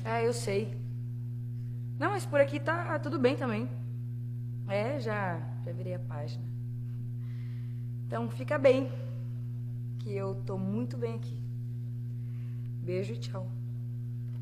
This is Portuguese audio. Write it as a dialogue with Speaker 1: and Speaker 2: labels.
Speaker 1: É, eu sei. Não, mas por aqui tá tudo bem também. É, já virei a página. Então fica bem, que eu tô muito bem aqui. Beijo e tchau.